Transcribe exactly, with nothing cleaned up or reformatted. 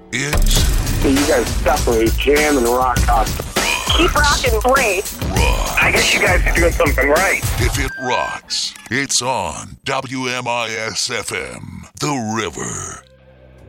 It's... You guys definitely jam and rock out. Keep rocking, great. Rock. I guess you guys are doing something right. If it rocks, it's on W M I S F M, The River.